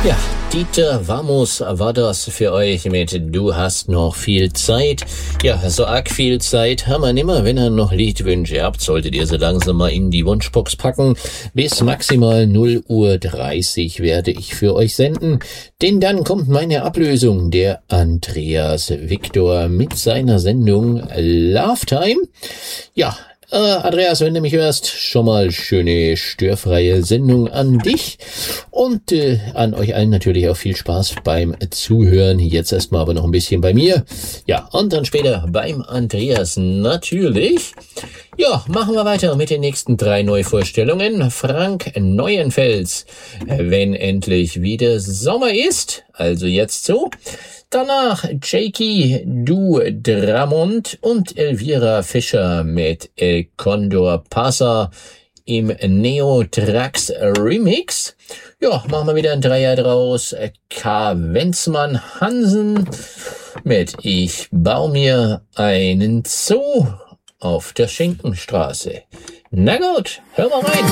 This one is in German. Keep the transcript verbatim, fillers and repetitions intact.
Ja, Dieter Vamos war das für euch mit Du hast noch viel Zeit. Ja, so arg viel Zeit haben wir nimmer. Wenn ihr noch Liedwünsche habt, solltet ihr sie langsam mal in die Wunschbox packen. Bis maximal null Uhr dreißig werde ich für euch senden. Denn dann kommt meine Ablösung, der Andreas Victor mit seiner Sendung Love Time. Ja, Äh, Andreas, wenn du mich hörst, schon mal schöne störfreie Sendung an dich und äh, an euch allen natürlich auch viel Spaß beim Zuhören. Jetzt erstmal aber noch ein bisschen bei mir. Ja, und dann später beim Andreas natürlich. Ja, machen wir weiter mit den nächsten drei Neuvorstellungen. Frank Neuenfels, wenn endlich wieder Sommer ist, also jetzt so. Danach Jakey Du Dramond und Elvira Fischer mit El Condor Pasa im Neo Trax Remix. Ja, machen wir wieder ein Dreier draus. K. Wenzmann Hansen mit Ich bau mir einen Zoo auf der Schinkenstraße. Na gut, hör mal rein.